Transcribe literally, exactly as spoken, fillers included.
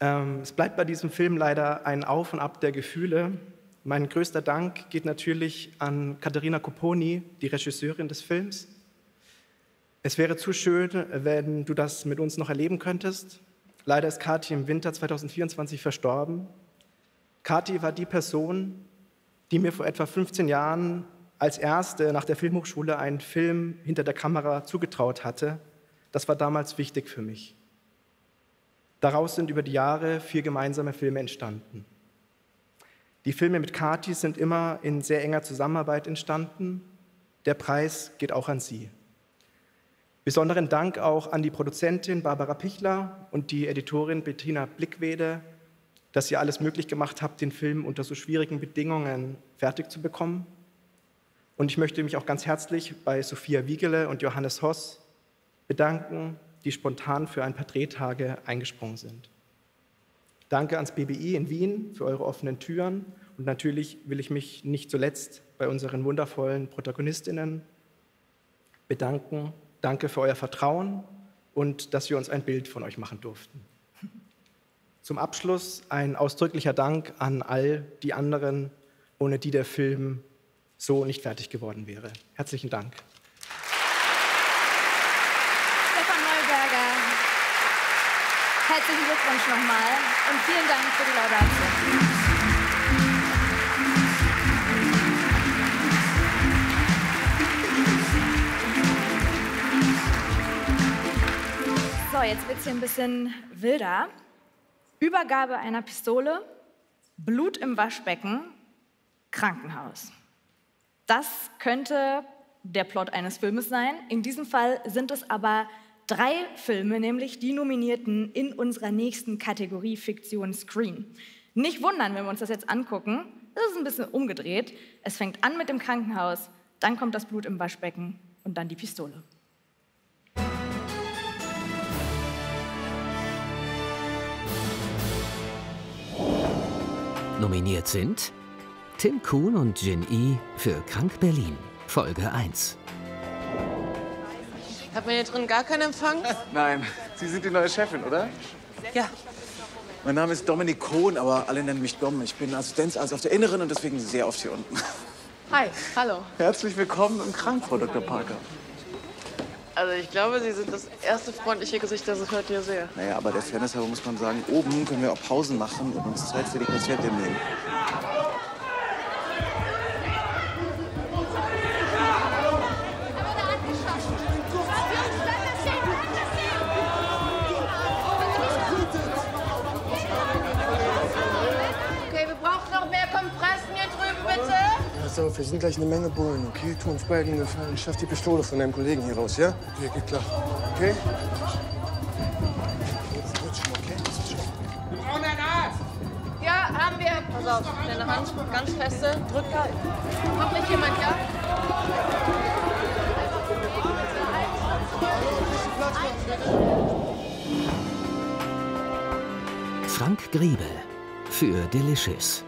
Ähm, es bleibt bei diesem Film leider ein Auf und Ab der Gefühle. Mein größter Dank geht natürlich an Caterina Copponi, die Regisseurin des Films. Es wäre zu schön, wenn du das mit uns noch erleben könntest. Leider ist Kathi im Winter zweitausendvierundzwanzig verstorben. Kathi war die Person, die mir vor etwa fünfzehn Jahren als erste nach der Filmhochschule einen Film hinter der Kamera zugetraut hatte. Das war damals wichtig für mich. Daraus sind über die Jahre vier gemeinsame Filme entstanden. Die Filme mit Kathi sind immer in sehr enger Zusammenarbeit entstanden. Der Preis geht auch an sie. Besonderen Dank auch an die Produzentin Barbara Pichler und die Editorin Bettina Blickwede, dass ihr alles möglich gemacht habt, den Film unter so schwierigen Bedingungen fertig zu bekommen. Und ich möchte mich auch ganz herzlich bei Sophia Wiegele und Johannes Hoss bedanken, die spontan für ein paar Drehtage eingesprungen sind. Danke ans B B I in Wien für eure offenen Türen und natürlich will ich mich nicht zuletzt bei unseren wundervollen Protagonistinnen bedanken. Danke für euer Vertrauen und dass wir uns ein Bild von euch machen durften. Zum Abschluss ein ausdrücklicher Dank an all die anderen, ohne die der Film so nicht fertig geworden wäre. Herzlichen Dank. Herzlichen Glückwunsch nochmal und vielen Dank für die Laudatio. So, jetzt wird es hier ein bisschen wilder. Übergabe einer Pistole, Blut im Waschbecken, Krankenhaus. Das könnte der Plot eines Filmes sein. In diesem Fall sind es aber drei Filme, nämlich die Nominierten in unserer nächsten Kategorie Fiktion Screen. Nicht wundern, wenn wir uns das jetzt angucken. Das ist ein bisschen umgedreht. Es fängt an mit dem Krankenhaus, dann kommt das Blut im Waschbecken und dann die Pistole. Nominiert sind Tim Kuhn und Jin Yi für Krank Berlin, Folge eins. Hat man hier drin gar keinen Empfang? Nein, Sie sind die neue Chefin, oder? Ja. Mein Name ist Dominik Kohn, aber alle nennen mich Dom. Ich bin Assistenzarzt auf der Inneren und deswegen sehr oft hier unten. Hi, hallo. Herzlich willkommen im Krank, Frau Doktor Parker. Also ich glaube, Sie sind das erste freundliche Gesicht, das ich heute hier sehe. Naja, aber der Fairness halber muss man sagen, oben können wir auch Pausen machen und uns Zeit für die Patientin nehmen. Pass auf, wir sind gleich eine Menge Bullen, okay? Tu uns beiden einen Gefallen. Schaff die Pistole von deinem Kollegen hier raus, ja? Okay, geht klar. Okay? Jetzt wird schon, okay? Das wird schon. Wir brauchen einen Arzt! Ja, haben wir. Pass auf, deine Hand ganz feste. Drück da. Kommt nicht jemand, ja? Frank Griebel für Delicious.